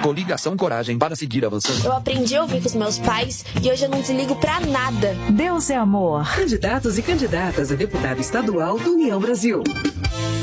Coligação Coragem para seguir avançando. Eu aprendi a ouvir com os meus pais e hoje eu não desligo pra nada. Deus é amor. Candidatos e candidatas a deputado estadual do União Brasil.